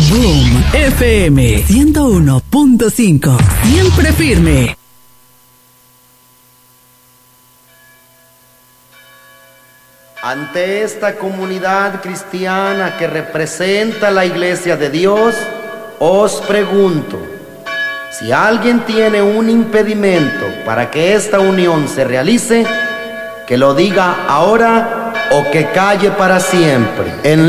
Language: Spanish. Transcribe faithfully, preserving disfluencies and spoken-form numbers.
Boom F M ciento uno punto cinco. Siempre firme. Ante esta comunidad cristiana que representa la Iglesia de Dios, os pregunto, si alguien tiene un impedimento para que esta unión se realice, que lo diga ahora o que calle para siempre. En